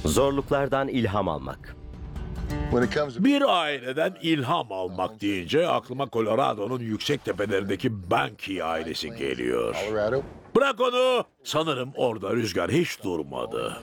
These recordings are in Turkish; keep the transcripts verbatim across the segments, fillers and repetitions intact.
Zorluklardan ilham almak. Bir aileden ilham almak deyince aklıma Colorado'nun yüksek tepelerindeki Banky ailesi geliyor. Bırak onu! Sanırım orada rüzgar hiç durmadı.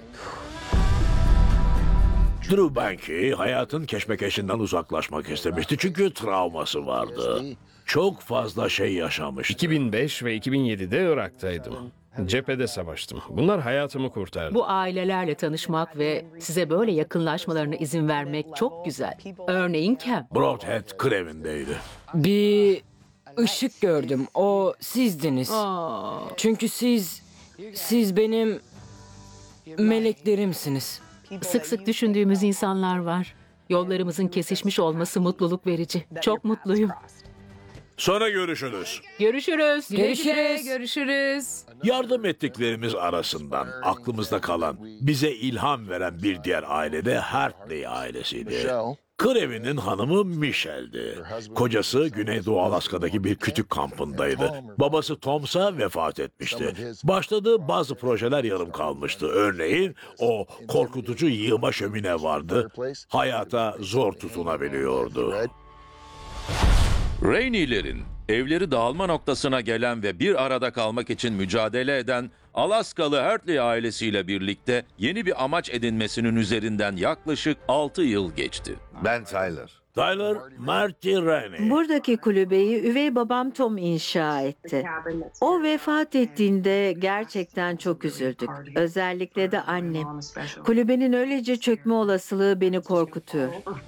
Drew Banky hayatın keşmekeşinden uzaklaşmak istemişti çünkü travması vardı. Çok fazla şey yaşamıştı. iki bin beş ve iki bin yedide Irak'taydım. Cephede savaştım. Bunlar hayatımı kurtardı. Bu ailelerle tanışmak ve size böyle yakınlaşmalarına izin vermek çok güzel. Örneğin Cam. Broadhead Crevi'ndeydi. Bir ışık gördüm. O sizdiniz. Aa, Çünkü siz, siz benim meleklerimsiniz. sık sık düşündüğümüz insanlar var. Yollarımızın kesişmiş olması mutluluk verici. Çok mutluyum. Sonra görüşürüz. Görüşürüz. Güle güle. Görüşürüz. Görüşürüz. Yardım ettiklerimiz arasından aklımızda kalan, bize ilham veren bir diğer aile de Hartley ailesiydi. Crevi'nin hanımı Michelle'di. Kocası Güneydoğu Alaska'daki bir kütük kampındaydı. Babası Tom'sa vefat etmişti. Başladığı bazı projeler yarım kalmıştı. Örneğin o korkutucu yığma şömine vardı. Hayata zor tutunabiliyordu. Rainey'lerin evleri dağılma noktasına gelen ve bir arada kalmak için mücadele eden Alaskalı Hartley ailesiyle birlikte yeni bir amaç edinmesinin üzerinden yaklaşık altı yıl geçti. Ben Tyler. Tyler Marty Rainey. Buradaki kulübeyi üvey babam Tom inşa etti. O vefat ettiğinde gerçekten çok üzüldük. Özellikle de annem. Kulübenin öylece çökme olasılığı beni korkutuyor.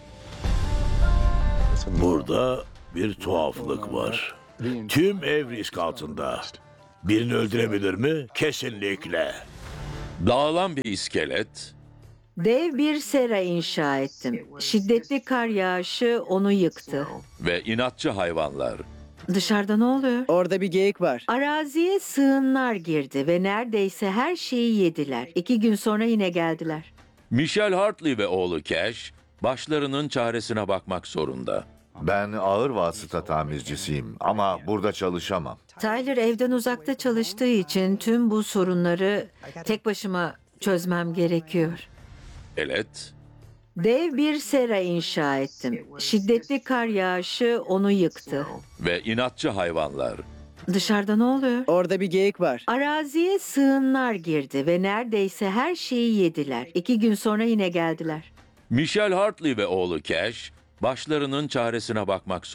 Burada bir tuhaflık var. Tüm ev risk altında. Birini öldürebilir mi? Kesinlikle. Dağılan bir iskelet, Dev bir sera inşa ettim. Şiddetli kar yağışı onu yıktı. ve inatçı hayvanlar. Dışarıda ne oluyor? Orada bir geyik var. Araziye sığınlar girdi ve neredeyse her şeyi yediler. İki gün sonra yine geldiler. Michelle Hartley ve oğlu Cash, başlarının çaresine bakmak zorunda. Ben ağır vasıta tamircisiyim ama burada çalışamam. Tyler evden uzakta çalıştığı için tüm bu sorunları tek başıma çözmem gerekiyor. Elet, Dev bir sera inşa ettim. Şiddetli kar yağışı onu yıktı. ve inatçı hayvanlar. Dışarıda ne oluyor? Orada bir geyik var. Araziye sığınlar girdi ve neredeyse her şeyi yediler. İki gün sonra yine geldiler. Michelle Hartley ve oğlu Cash, başlarının çaresine bakmak